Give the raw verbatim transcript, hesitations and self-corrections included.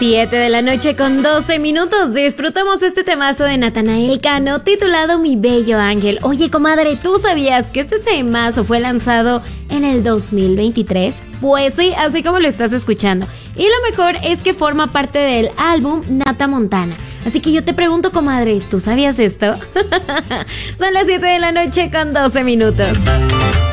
siete de la noche con doce minutos. Disfrutamos este temazo de Natanael Cano titulado Mi Bello Ángel. Oye, comadre, ¿tú sabías que este temazo fue lanzado en el dos mil veintitrés? Pues sí, así como lo estás escuchando. Y lo mejor es que forma parte del álbum Nata Montana. Así que yo te pregunto, comadre, ¿tú sabías esto? Son las siete de la noche con doce minutos.